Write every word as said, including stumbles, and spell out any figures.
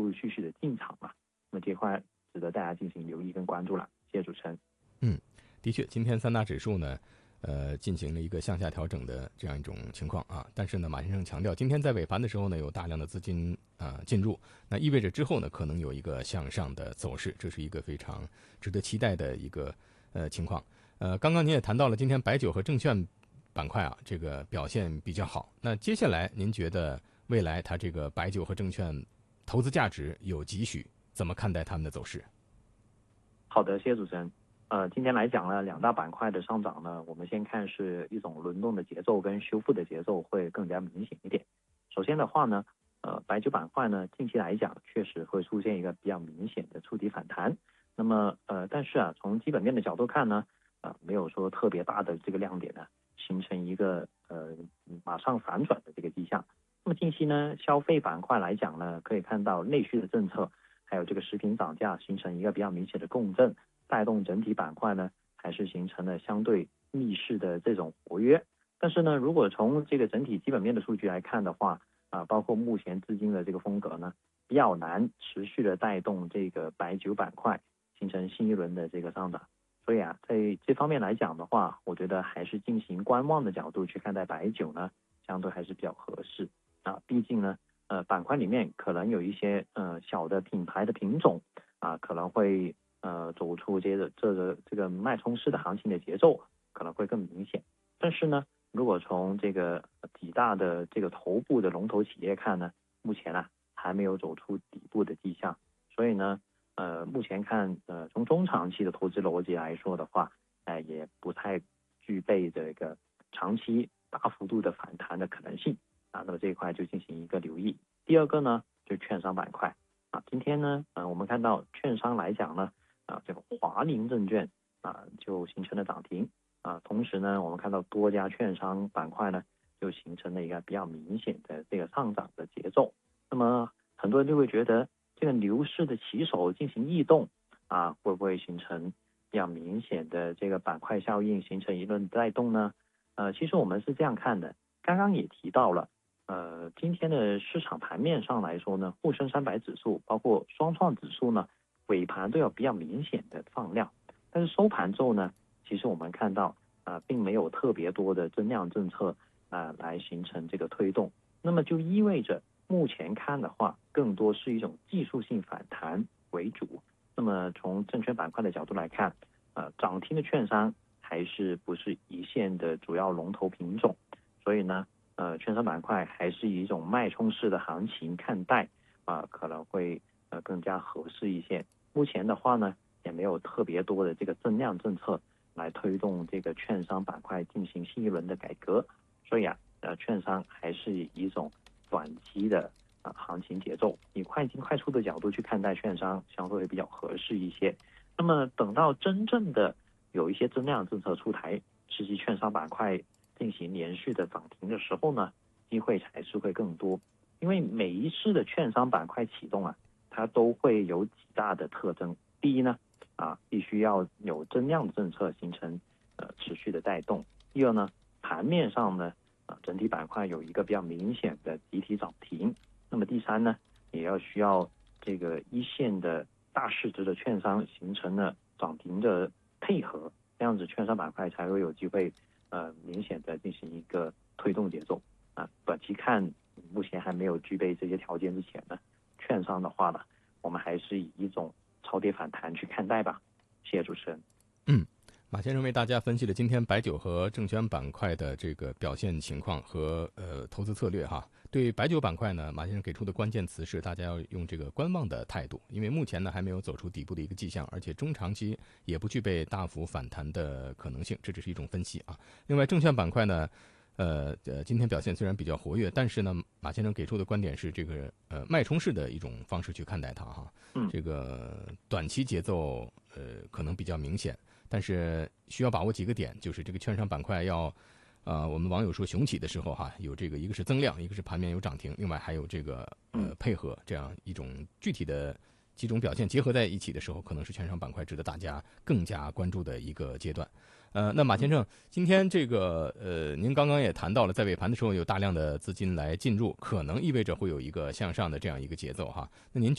陆续续的进场嘛，那么这块值得大家进行留意跟关注了。谢谢主持人。 嗯，的确，今天三大指数呢，呃，进行了一个向下调整的这样一种情况啊。但是呢，马先生强调，今天在尾盘的时候呢，有大量的资金啊、呃、进入，那意味着之后呢，可能有一个向上的走势，这是一个非常值得期待的一个呃情况。呃，刚刚您也谈到了今天白酒和证券板块啊，这个表现比较好。那接下来您觉得未来它这个白酒和证券投资价值有几许？怎么看待他们的走势？ 好的，谢谢主持人。呃，今天来讲呢，两大板块的上涨呢，我们先看是一种轮动的节奏跟修复的节奏会更加明显一点。首先的话呢，呃，白酒板块呢，近期来讲确实会出现一个比较明显的触底反弹。那么呃，但是啊，从基本面的角度看呢，呃，没有说特别大的这个亮点呢，形成一个呃马上反转的这个迹象。那么近期呢，消费板块来讲呢，可以看到内需的政策，还有这个食品涨价形成一个比较明显的共振。带动整体板块呢，还是形成了相对逆势的这种活跃。但是呢，如果从这个整体基本面的数据来看的话，啊，包括目前资金的这个风格呢，比较难持续的带动这个白酒板块形成新一轮的这个上涨。所以啊，在这方面来讲的话，我觉得还是进行观望的角度去看待白酒呢，相对还是比较合适啊。毕竟呢，呃，板块里面可能有一些呃小的品牌的品种啊，可能会。呃，走出这个这个这个脉冲式的行情的节奏可能会更明显，但是呢，如果从这个几大的这个头部的龙头企业看呢，目前啊还没有走出底部的迹象，所以呢，呃，目前看呃从中长期的投资逻辑来说的话，呃也不太具备这个长期大幅度的反弹的可能性啊，那么这一块就进行一个留意。第二个呢，就券商板块啊，今天呢，呃，我们看到券商来讲呢。啊，这个华宁证券啊就形成了涨停啊，同时呢，我们看到多家券商板块呢就形成了一个比较明显的这个上涨的节奏。那么很多人就会觉得这个牛市的起手进行异动啊，会不会形成比较明显的这个板块效应，形成一轮带动呢？呃，其实我们是这样看的，刚刚也提到了，呃，今天的市场盘面上来说呢，沪深三百指数包括双创指数呢。尾盘都有比较明显的放量，但是收盘之后呢，其实我们看到啊、呃，并没有特别多的增量政策啊、呃、来形成这个推动，那么就意味着目前看的话，更多是一种技术性反弹为主。那么从证券板块的角度来看，呃，涨停的券商还是不是一线的主要龙头品种，所以呢，呃，券商板块还是以一种脉冲式的行情看待啊、呃，可能会呃更加合适一些。目前的话呢，也没有特别多的这个增量政策来推动这个券商板块进行新一轮的改革，所以啊，呃，券商还是以一种短期的啊、呃、行情节奏，以快进快出的角度去看待券商，相对会比较合适一些。那么等到真正的有一些增量政策出台，刺激券商板块进行连续的涨停的时候呢，机会还是会更多，因为每一次的券商板块启动啊。它都会有几大的特征。第一呢，啊，必须要有增量的政策形成呃持续的带动。第二呢，盘面上呢，啊，整体板块有一个比较明显的集体涨停。那么第三呢，也要需要这个一线的大市值的券商形成了涨停的配合，这样子券商板块才会有机会呃明显的进行一个推动节奏。啊，短期看目前还没有具备这些条件之前呢。券商的话呢，我们还是以一种超跌反弹去看待吧。谢谢主持人。 嗯，马先生为大家分析了今天白酒和证券板块的这个表现情况和呃投资策略哈。对白酒板块呢，马先生给出的关键词是大家要用这个观望的态度，因为目前呢还没有走出底部的一个迹象，而且中长期也不具备大幅反弹的可能性，这只是一种分析啊。另外，证券板块呢。呃呃，今天表现虽然比较活跃，但是呢，马先生给出的观点是这个呃脉冲式的一种方式去看待它哈。 嗯， 这个短期节奏呃可能比较明显，但是需要把握几个点，就是这个券商板块要，呃，我们网友说雄起的时候哈，有这个一个是增量，一个是盘面有涨停，另外还有这个呃配合这样一种具体的几种表现结合在一起的时候，可能是券商板块值得大家更加关注的一个阶段。呃，那马先生，今天这个呃，您刚刚也谈到了，在尾盘的时候有大量的资金来进入，可能意味着会有一个向上的这样一个节奏哈。那您觉